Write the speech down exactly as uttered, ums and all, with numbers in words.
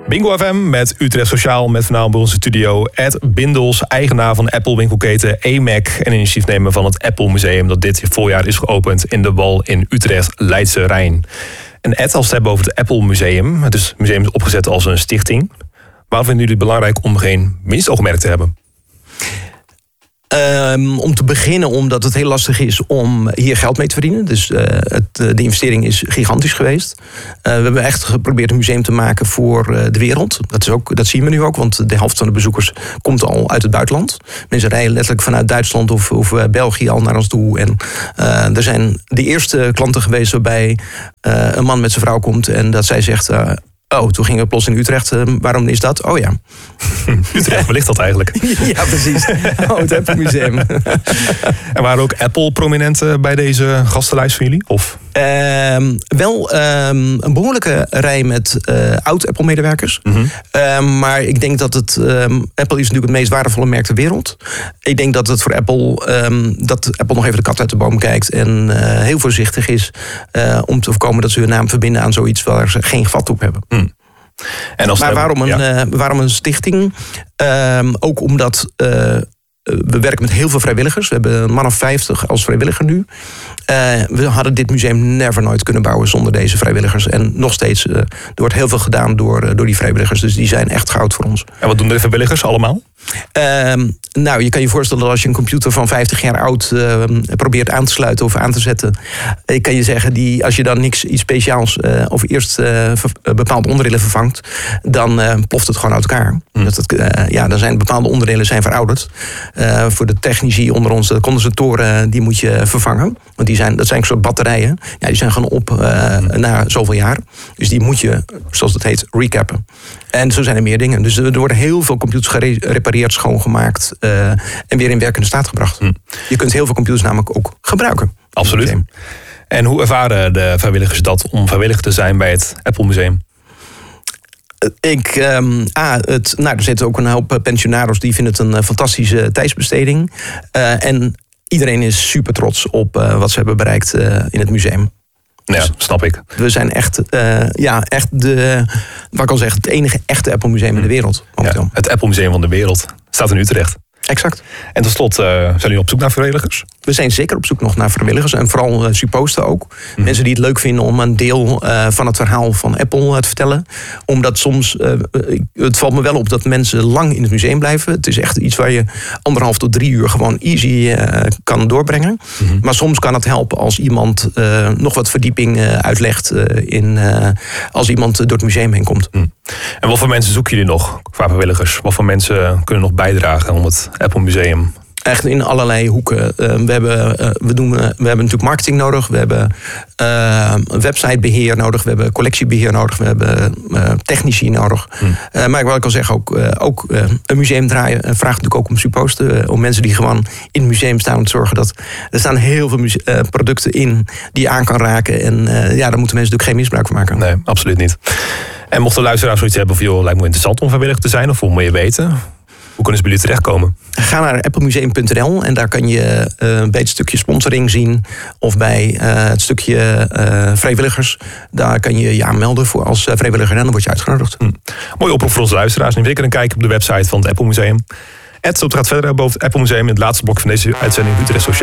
Bingo F M met Utrecht Sociaal, met vanavond bij onze studio Ed Bindels, eigenaar van Apple winkelketen A M A C en initiatiefnemer van het Apple Museum dat dit voorjaar is geopend in de Wal in Utrecht, Leidse Rijn. En Ed, als we het hebben over het Apple Museum, het is, museum is opgezet als een stichting. Waarom vinden jullie het belangrijk om geen winstoogmerk te hebben? Um, om te beginnen omdat het heel lastig is om hier geld mee te verdienen. Dus uh, het, de investering is gigantisch geweest. Uh, we hebben echt geprobeerd een museum te maken voor uh, de wereld. Dat, is ook, dat zien we nu ook, want de helft van de bezoekers komt al uit het buitenland. Mensen rijden letterlijk vanuit Duitsland of, of uh, België al naar ons toe. En uh, er zijn de eerste klanten geweest waarbij uh, een man met zijn vrouw komt en dat zij zegt... Uh, Oh, toen gingen we plots in Utrecht. Uh, waarom is dat? Oh ja. Utrecht, waar ligt dat eigenlijk? Ja, precies. Oh, het Apple Museum. En waren ook Apple-prominenten bij deze gastenlijst van jullie? Of? Um, wel um, een behoorlijke rij met uh, oud-Apple-medewerkers. Mm-hmm. Um, maar ik denk dat het... Um, Apple is natuurlijk het meest waardevolle merk ter wereld. Ik denk dat het voor Apple... Um, dat Apple nog even de kat uit de boom kijkt en uh, heel voorzichtig is uh, om te voorkomen dat ze hun naam verbinden aan zoiets waar ze geen vat op hebben. Mm. En als maar waarom een, ja. uh, waarom een stichting? Um, ook omdat uh, we werken met heel veel vrijwilligers. We hebben een man of vijftig als vrijwilliger nu. Uh, we hadden dit museum never nooit kunnen bouwen zonder deze vrijwilligers. En nog steeds, uh, er wordt heel veel gedaan door, uh, door die vrijwilligers. Dus die zijn echt goud voor ons. En wat doen de vrijwilligers allemaal? Uh, nou, je kan je voorstellen dat als je een computer van vijftig jaar oud uh, probeert aan te sluiten of aan te zetten. Ik kan je zeggen, die, als je dan niks iets speciaals uh, of eerst uh, bepaalde onderdelen vervangt, dan uh, ploft het gewoon uit elkaar. Mm. Dat het, uh, ja, dan zijn bepaalde onderdelen zijn verouderd. Uh, voor de technici onder ons, de condensatoren, die moet je vervangen. Want die zijn, dat zijn een soort batterijen. Ja, die zijn gewoon op uh, mm. na zoveel jaar. Dus die moet je, zoals dat heet, recappen. En zo zijn er meer dingen. Dus er worden heel veel computers gerepareerd, schoongemaakt uh, en weer in werkende staat gebracht. Hm. Je kunt heel veel computers namelijk ook gebruiken. Absoluut. En hoe ervaren de vrijwilligers dat om vrijwilliger te zijn bij het Apple Museum? Ik, um, ah, het, nou, er zitten ook een hoop pensionados die vinden het een uh, fantastische tijdsbesteding. Uh, en iedereen is super trots op uh, wat ze hebben bereikt uh, in het museum. Ja, dus snap ik. We zijn echt, uh, ja, echt de, wat ik al zeg, het enige echte Apple Museum in de wereld. Ja, het Apple Museum van de wereld staat in Utrecht. Exact. En tot slot, uh, zijn jullie op zoek naar vrijwilligers? We zijn zeker op zoek nog naar vrijwilligers. En vooral uh, supposten ook. Mm. Mensen die het leuk vinden om een deel uh, van het verhaal van Apple uh, te vertellen. Omdat soms, uh, het valt me wel op dat mensen lang in het museum blijven. Het is echt iets waar je anderhalf tot drie uur gewoon easy uh, kan doorbrengen. Mm-hmm. Maar soms kan het helpen als iemand uh, nog wat verdieping uh, uitlegt. Uh, in, uh, als iemand door het museum heen komt. Mm. En wat voor mensen zoeken jullie nog qua vrijwilligers? Wat voor mensen kunnen nog bijdragen om het Apple Museum? Echt in allerlei hoeken. Uh, we, hebben, uh, we, doen, uh, we hebben natuurlijk marketing nodig. We hebben uh, websitebeheer nodig. We hebben collectiebeheer nodig. We hebben uh, technici nodig. Hmm. Uh, maar ik wil ook al zeggen, ook, uh, ook uh, een museum draaien uh, vraagt natuurlijk ook om supposten. Uh, om mensen die gewoon in het museum staan om te zorgen dat... Er staan heel veel muse- uh, producten in die je aan kan raken. En uh, ja, daar moeten mensen natuurlijk geen misbruik van maken. Nee, absoluut niet. En mochten luisteraars zoiets hebben van, joh, lijkt me interessant om vrijwillig te zijn, of hoe moet je weten? Hoe kunnen ze bij jullie terechtkomen? Ga naar apple museum punt n l en daar kan je uh, bij het stukje sponsoring zien. Of bij uh, het stukje uh, vrijwilligers. Daar kan je je aanmelden voor als vrijwilliger en dan word je uitgenodigd. Hm. Mooie oproep voor onze luisteraars. Neem zeker een kijkje op de website van het Apple Museum. Ed gaat verder boven het Apple Museum in het laatste blok van deze uitzending Utrecht Sociaal.